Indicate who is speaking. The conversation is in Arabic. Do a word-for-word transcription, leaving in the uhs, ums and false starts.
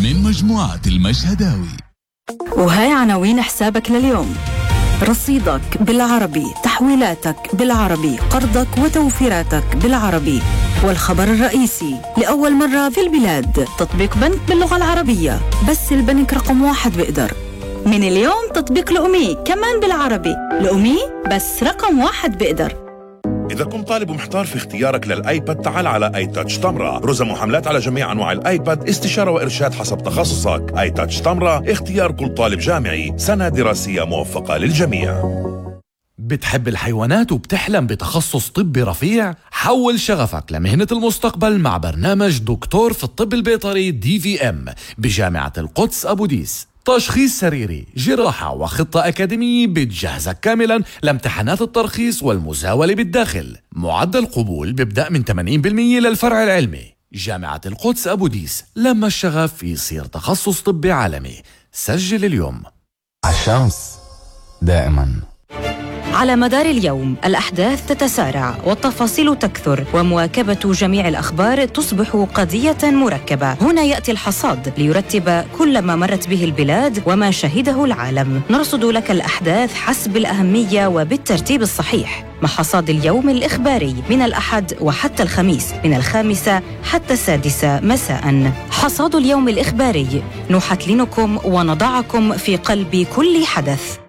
Speaker 1: من مجموعة المشهداوي.
Speaker 2: وهاي عناوين حسابك لليوم: رصيدك بالعربي، تحويلاتك بالعربي، قرضك وتوفيراتك بالعربي. والخبر الرئيسي: لأول مرة في البلاد تطبيق بنك باللغة العربية، بس البنك رقم واحد بيقدر. من اليوم تطبيق لأمي كمان بالعربي، لأمي بس رقم واحد بيقدر.
Speaker 3: إذا كنت طالب محتار في اختيارك للآيباد، تعال على آي تاتش تمرة. رزم وحملات على جميع أنواع الآيباد، استشارة وإرشاد حسب تخصصك. آي تاتش تمرة، اختيار كل طالب جامعي، سنة دراسية موفقة للجميع.
Speaker 4: بتحب الحيوانات وبتحلم بتخصص طبي رفيع؟ حول شغفك لمهنة المستقبل مع برنامج دكتور في الطب البيطري دي في ام بجامعة القدس أبو ديس. تشخيص سريري، جراحة وخطة أكاديمية بتجهزك كاملا لامتحانات الترخيص والمزاولة بالداخل. معدل قبول بيبدأ من ثمانين بالمئة للفرع العلمي. جامعة القدس أبو ديس، لما الشغف يصير تخصص طبي عالمي. سجل اليوم.
Speaker 5: الشمس دائما.
Speaker 6: على مدار اليوم الأحداث تتسارع والتفاصيل تكثر، ومواكبة جميع الأخبار تصبح قضية مركبة. هنا يأتي الحصاد ليرتب كل ما مرت به البلاد وما شهده العالم. نرصد لك الأحداث حسب الأهمية وبالترتيب الصحيح، مع حصاد اليوم الإخباري من الأحد وحتى الخميس من الخامسة حتى السادسة مساء. حصاد اليوم الإخباري، نحتلنكم ونضعكم في قلب كل حدث.